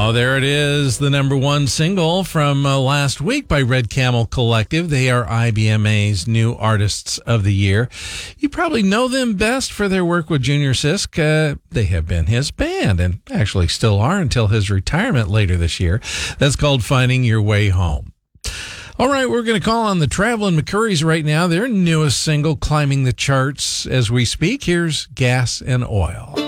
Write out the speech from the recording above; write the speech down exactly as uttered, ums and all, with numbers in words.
Oh, there it is, the number one single from uh, last week by Red Camel Collective. They are I B M A's new Artists of the Year. You probably know them best for their work with Junior Sisk. Uh, they have been his band and actually still are until his retirement later this year. That's called Finding Your Way Home. All right, we're going to call on the Traveling McCourys right now. Their newest single climbing the charts as we speak. Here's Gas and Oil.